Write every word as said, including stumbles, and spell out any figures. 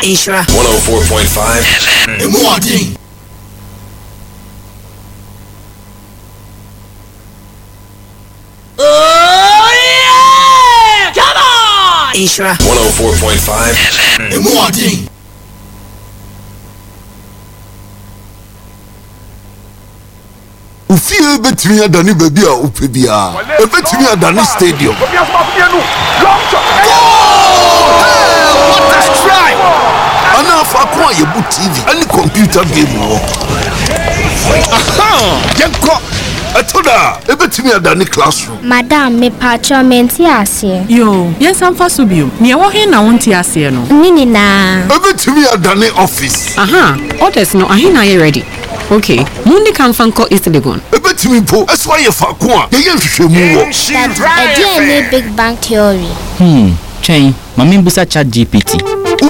Ishra one oh four point five. Emwadi. Oh yeah! Come on! Ishra one oh four point five. Emwadi. Ufie betimi adani baby a upe bia. E betimi adani stadium. What a strike! Ana fa kwa yebu T V ani computer game wo. Aha! Yenko atoda e betimi adani classroom. Madam me pacho menti ase. Yo, yes am fa so bio. Ne wo he na wonti ase no. Nini na. E betimi adani office. Aha, orders no ahina ye ready. Okay, Mundi can fanko is the gun. E betimi po eso aye fa ko a ye hwehwemu wo. That e dey Big Bang Theory. Hmm, chain, mami busa chat G P T.